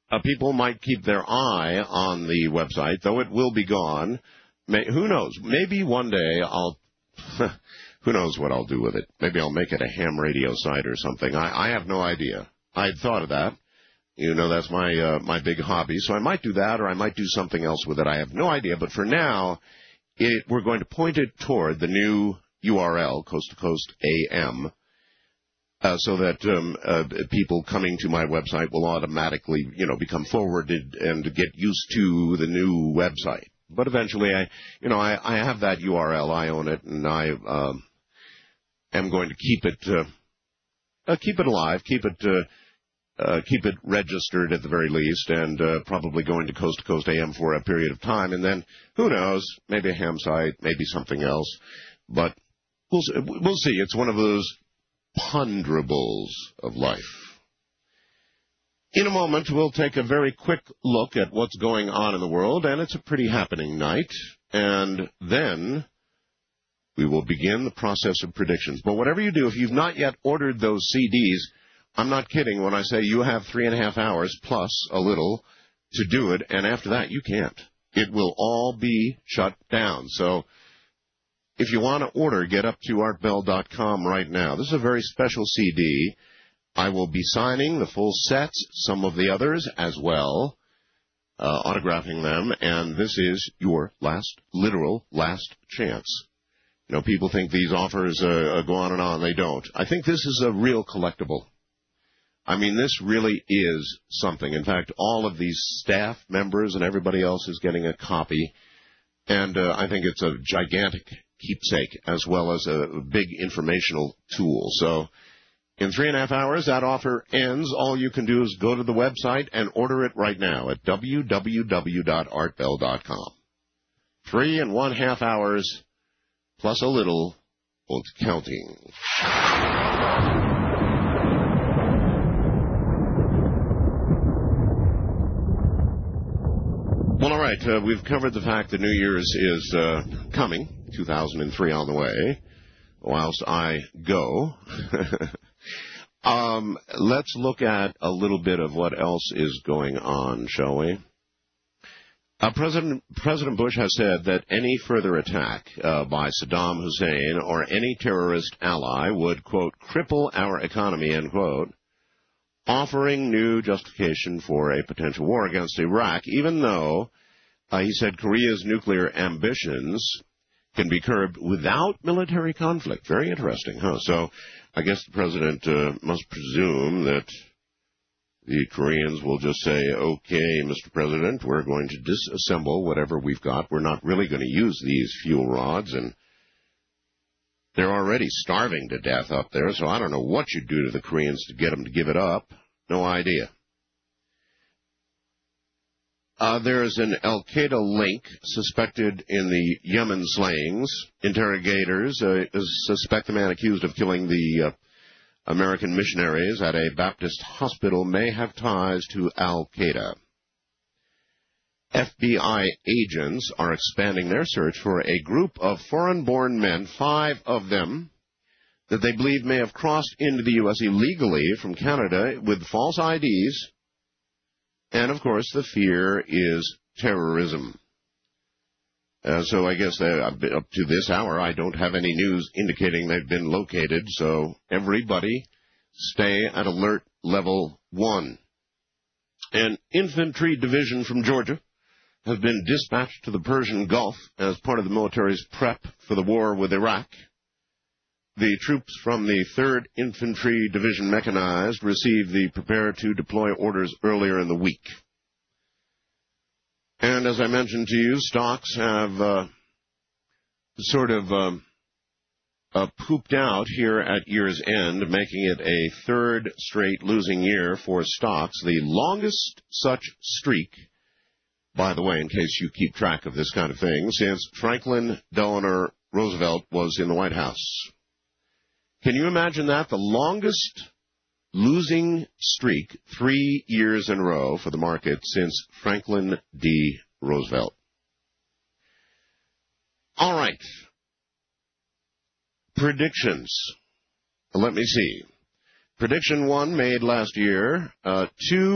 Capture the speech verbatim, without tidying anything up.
uh, people might keep their eye on the website, though it will be gone. May, who knows? Maybe one day I'll... Who knows what I'll do with it? Maybe I'll make it a ham radio site or something. I, I have no idea. I had thought of that. You know, that's my uh, my big hobby. So I might do that, or I might do something else with it. I have no idea. But for now, it, we're going to point it toward the new U R L, Coast to Coast A M, uh, so that um, uh, people coming to my website will automatically, you know, become forwarded and get used to the new website. But eventually, I, you know, I, I have that U R L. I own it, and I um, am going to keep it, uh, uh, keep it alive, keep it. Uh, Uh, keep it registered at the very least, and uh, probably going to Coast to Coast A M for a period of time, and then, who knows, maybe a ham site, maybe something else, but we'll, we'll see. It's one of those ponderables of life. In a moment, we'll take a very quick look at what's going on in the world, and it's a pretty happening night, and then we will begin the process of predictions. But whatever you do, if you've not yet ordered those C Ds, I'm not kidding when I say you have three and a half hours plus a little to do it, and after that you can't. It will all be shut down. So if you want to order, get up to art bell dot com right now. This is a very special C D. I will be signing the full sets, some of the others as well, uh, autographing them, and this is your last, literal last chance. You know, people think these offers uh, go on and on. They don't. I think this is a real collectible. I mean, this really is something. In fact, all of these staff members and everybody else is getting a copy, and uh, I think it's a gigantic keepsake as well as a big informational tool. So in three and a half hours, that offer ends. All you can do is go to the website and order it right now at w w w dot art bell dot com. Three and one half hours plus a little, and counting. Well, all right, uh, we've covered the fact that New Year's is uh, coming, two thousand three on the way, whilst I go. um, let's look at a little bit of what else is going on, shall we? Uh, President, President Bush has said that any further attack uh, by Saddam Hussein or any terrorist ally would, quote, cripple our economy, end quote, offering new justification for a potential war against Iraq, even though uh, he said Korea's nuclear ambitions can be curbed without military conflict. Very interesting, huh? So I guess the president uh, must presume that the Koreans will just say, okay, Mister President, we're going to disassemble whatever we've got. We're not really going to use these fuel rods, and they're already starving to death up there, so I don't know what you do to the Koreans to get them to give it up. No idea. Uh, there's an al-Qaeda link suspected in the Yemen slayings. Interrogators uh, suspect the man accused of killing the uh, American missionaries at a Baptist hospital may have ties to al-Qaeda. F B I agents are expanding their search for a group of foreign-born men, five of them, that they believe may have crossed into the U S illegally from Canada with false I Ds. And, of course, the fear is terrorism. Uh, so I guess that up to this hour, I don't have any news indicating they've been located. So everybody stay at alert level one. An infantry division from Georgia has been dispatched to the Persian Gulf as part of the military's prep for the war with Iraq. The troops from the third Infantry Division Mechanized received the prepare to deploy orders earlier in the week. And as I mentioned to you, stocks have uh, sort of um, uh, pooped out here at year's end, making it a third straight losing year for stocks, the longest such streak, by the way, in case you keep track of this kind of thing, since Franklin Delano Roosevelt was in the White House. Can you imagine that? The longest losing streak, three years in a row for the market since Franklin D. Roosevelt. All right. Predictions. Let me see. Prediction one made last year, uh, two